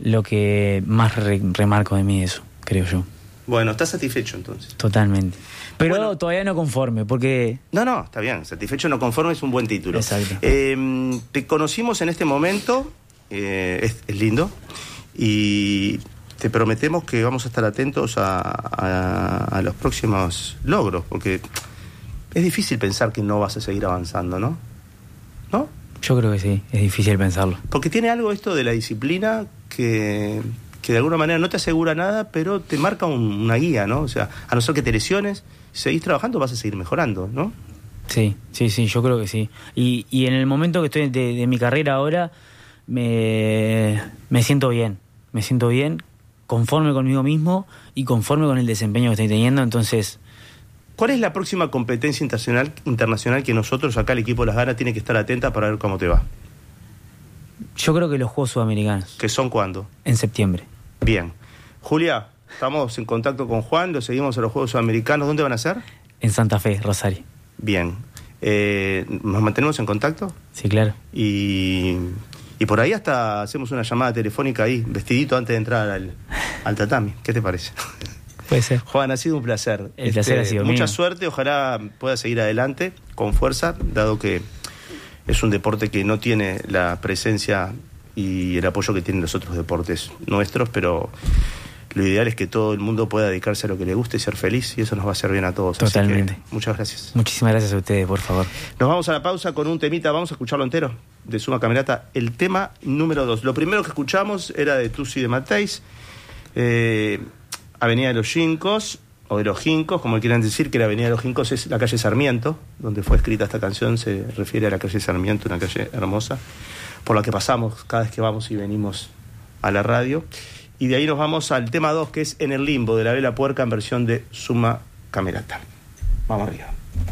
lo que más remarco de mí, eso, creo yo. Bueno, ¿estás satisfecho entonces? Totalmente. Pero bueno, todavía no conforme, porque... No, está bien. Satisfecho no conforme es un buen título. Exacto. Te conocimos en este momento, es lindo, y te prometemos que vamos a estar atentos a los próximos logros, porque es difícil pensar que no vas a seguir avanzando, ¿no? ¿No? Yo creo que sí, es difícil pensarlo. Porque tiene algo esto de la disciplina que de alguna manera no te asegura nada, pero te marca una guía, ¿no? O sea, a no ser que te lesiones, si seguís trabajando vas a seguir mejorando, ¿no? Sí, yo creo que sí. Y en el momento que estoy de mi carrera ahora, me siento bien. Me siento bien, conforme conmigo mismo y conforme con el desempeño que estoy teniendo, entonces... ¿Cuál es la próxima competencia internacional que nosotros, acá el equipo Las Ganas, tiene que estar atenta para ver cómo te va? Yo creo que los Juegos Sudamericanos. ¿Que son cuándo? En septiembre. Bien. Julia, estamos en contacto con Juan, lo seguimos a los Juegos Sudamericanos. ¿Dónde van a ser? En Santa Fe, Rosario. Bien. ¿Nos mantenemos en contacto? Sí, claro. Y por ahí hasta hacemos una llamada telefónica ahí, vestidito antes de entrar al tatami. ¿Qué te parece? Puede ser. Juan, ha sido un placer. El placer ha sido mucha mío. suerte, ojalá pueda seguir adelante con fuerza, dado que es un deporte que no tiene la presencia y el apoyo que tienen los otros deportes nuestros, pero lo ideal es que todo el mundo pueda dedicarse a lo que le guste y ser feliz, y eso nos va a hacer bien a todos. Totalmente. Así que, muchas gracias. Muchísimas gracias a ustedes, por favor. Nos vamos a la pausa con un temita, vamos a escucharlo entero, de Suma Camerata, el tema número 2. Lo primero que escuchamos era de Tusi de Mateis, Avenida de los Gincos, o de los Gincos, como quieran decir, que la Avenida de los Gincos es la calle Sarmiento, donde fue escrita esta canción, se refiere a la calle Sarmiento, una calle hermosa, por la que pasamos cada vez que vamos y venimos a la radio. Y de ahí nos vamos al tema 2, que es En el Limbo, de La Vela Puerca, en versión de Suma Camerata. Vamos arriba.